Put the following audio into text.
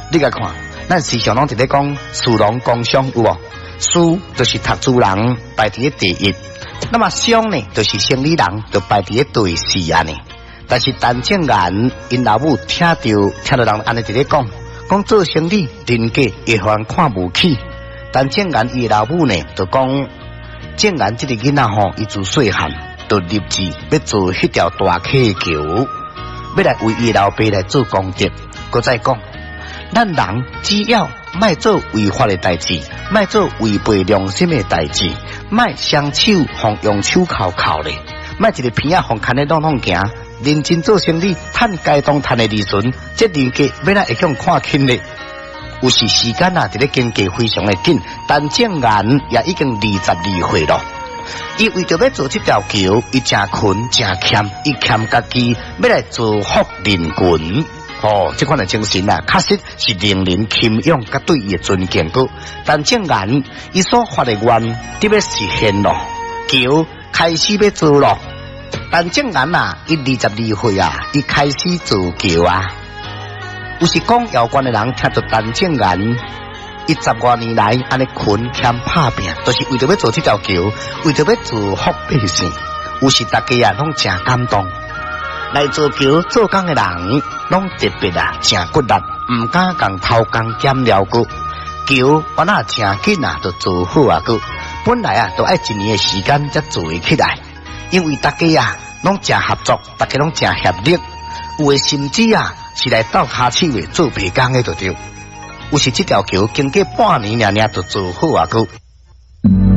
你甲看，咱时常拢伫咧讲士农工商有无？士就是读书人排伫咧第一，那么商呢，就是生理人就排伫咧第四安尼。但是陈正元因老母听到人安尼伫咧讲做生理人家会互人看不起。陈正元伊老母呢就讲，正元这个囡仔吼，伊自细汉就立志要做迄条大气球，要来为伊老爸来做功德。搁再讲，咱人只要莫做违法的代志，莫做违背良心的代志，莫双手互用手扣咧，莫一个片仔互牵咧弄行。认真做生意，赚该当赚的利润，这人家要来会向看轻咧。有时间啊，伫咧经过非常的紧，但正元也已经22岁了。伊为着要做这条桥，伊真困真欠，伊欠家己要来造福人群。这款的精神啊，确实是令人钦仰，甲对伊的尊敬过。但正元伊所发的愿，得要实现咯，桥开始要做咯。但正元啊，伊22岁啊，伊开始做桥啊。有时讲遥关的人听到陈正元，伊10多年来安尼困欠拍拼，就是为着要做这条桥，为着要造福百姓。有时大家啊，拢真感动。来做桥做工的人，拢特别啊，真骨力，唔敢共偷工减料过。桥我那真紧啊，就做好啊个。本来啊，都爱1年的时间才做起来。因为大家啊，拢真合作，大家拢真协力，有的甚至啊是来斗下手的做白工的就对。有时这条桥经过半年就做好啊个。